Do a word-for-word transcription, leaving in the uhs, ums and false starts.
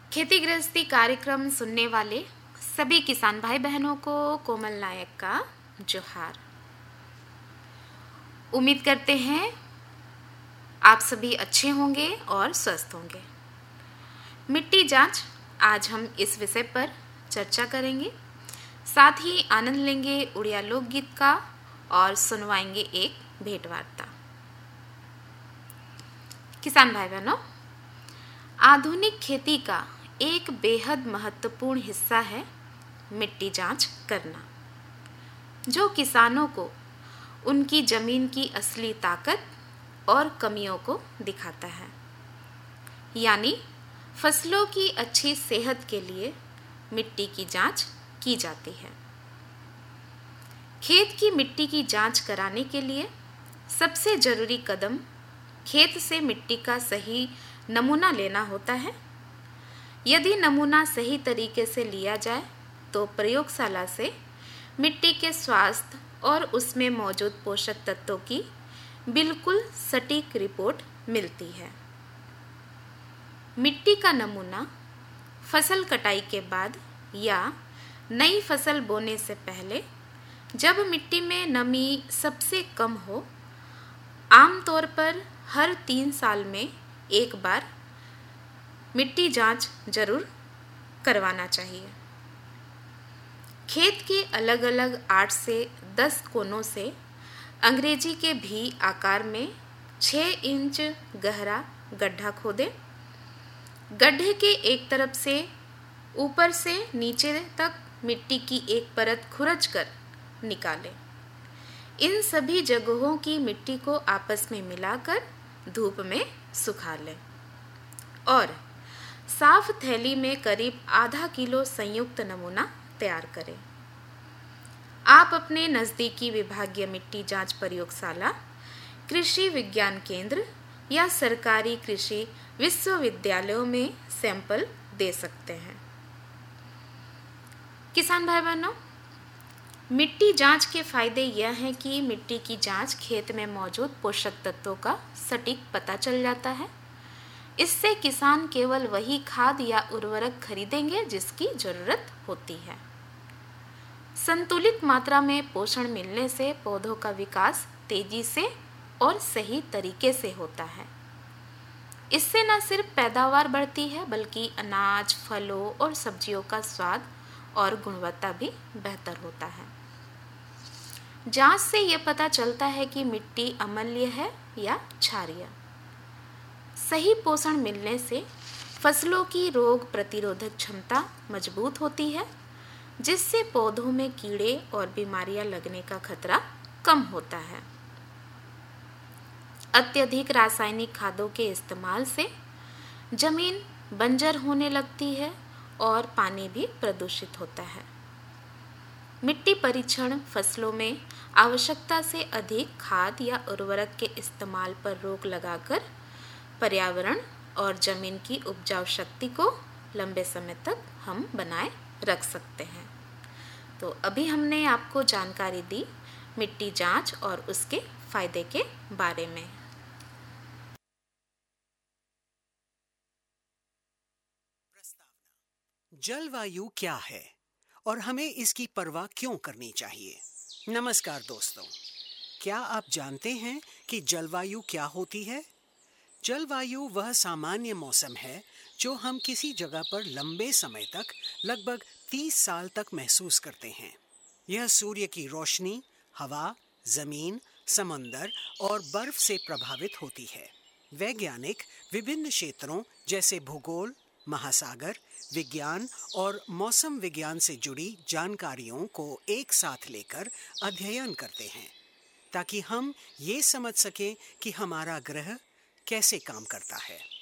खेती गृहस्थी कार्यक्रम सुनने वाले सभी किसान भाई बहनों को कोमल नायक का जोहार। उम्मीद करते हैं आप सभी अच्छे होंगे और स्वस्थ होंगे। मिट्टी जांच, आज हम इस विषय पर चर्चा करेंगे। साथ ही आनंद लेंगे उड़िया लोकगीत का और सुनवाएंगे एक भेंट वार्ता। किसान भाई बहनों, आधुनिक खेती का एक बेहद महत्वपूर्ण हिस्सा है मिट्टी जांच करना, जो किसानों को उनकी जमीन की असली ताकत और कमियों को दिखाता है। यानी फसलों की अच्छी सेहत के लिए मिट्टी की जांच की जाती है। खेत की मिट्टी की जांच कराने के लिए सबसे जरूरी कदम खेत से मिट्टी का सही नमूना लेना होता है। यदि नमूना सही तरीके से लिया जाए तो प्रयोगशाला से मिट्टी के स्वास्थ्य और उसमें मौजूद पोषक तत्वों की बिल्कुल सटीक रिपोर्ट मिलती है। मिट्टी का नमूना फसल कटाई के बाद या नई फसल बोने से पहले, जब मिट्टी में नमी सबसे कम हो, आमतौर पर हर तीन साल में एक बार मिट्टी जांच जरूर करवाना चाहिए। खेत के अलग अलग आठ से दस कोनों से अंग्रेजी के भी आकार में छः इंच गहरा गड्ढा खोदें। गड्ढे के एक तरफ से ऊपर से नीचे तक मिट्टी की एक परत खुरच कर निकालें। इन सभी जगहों की मिट्टी को आपस में मिलाकर धूप में सुखा लें और साफ थैली में करीब आधा किलो संयुक्त नमूना तैयार करें। आप अपने नज़दीकी विभागीय मिट्टी जांच प्रयोगशाला, कृषि विज्ञान केंद्र या सरकारी कृषि विश्वविद्यालयों में सैंपल दे सकते हैं। किसान भाई बहनों, मिट्टी जांच के फायदे यह हैं कि मिट्टी की जांच खेत में मौजूद पोषक तत्वों का सटीक पता चल जाता है। इससे किसान केवल वही खाद या उर्वरक खरीदेंगे जिसकी जरूरत होती है। संतुलित मात्रा में पोषण मिलने से पौधों का विकास तेजी से और सही तरीके से होता है। इससे न सिर्फ पैदावार बढ़ती है, बल्कि अनाज, फलों और सब्जियों का स्वाद और गुणवत्ता भी बेहतर होता है। जांच से यह पता चलता है कि मिट्टी अम्लीय है या क्षारीय। सही पोषण मिलने से फसलों की रोग प्रतिरोधक क्षमता मजबूत होती है, जिससे पौधों में कीड़े और बीमारियां लगने का खतरा कम होता है। अत्यधिक रासायनिक खादों के इस्तेमाल से जमीन बंजर होने लगती है और पानी भी प्रदूषित होता है। मिट्टी परीक्षण फसलों में आवश्यकता से अधिक खाद या उर्वरक के इस्तेमाल पर रोक लगाकर पर्यावरण और जमीन की उपजाऊ शक्ति को लंबे समय तक हम बनाए रख सकते हैं। तो अभी हमने आपको जानकारी दी मिट्टी जांच और उसके फायदे के बारे में। जलवायु क्या है और हमें इसकी परवाह क्यों करनी चाहिए? नमस्कार दोस्तों, क्या आप जानते हैं कि जलवायु क्या होती है? जलवायु वह सामान्य मौसम है जो हम किसी जगह पर लंबे समय तक, लगभग तीस साल तक महसूस करते हैं। यह सूर्य की रोशनी, हवा, जमीन, समंदर और बर्फ से प्रभावित होती है। वैज्ञानिक विभिन्न क्षेत्रों जैसे भूगोल, महासागर विज्ञान और मौसम विज्ञान से जुड़ी जानकारियों को एक साथ लेकर अध्ययन करते हैं, ताकि हम ये समझ सकें कि हमारा ग्रह कैसे काम करता है।